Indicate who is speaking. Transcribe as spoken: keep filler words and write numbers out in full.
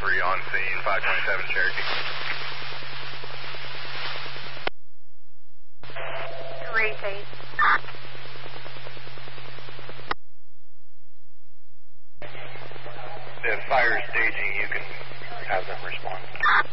Speaker 1: three on scene, five twenty-seven Cherokee.
Speaker 2: Great, eight.
Speaker 1: If fire is staging, you can have them respond.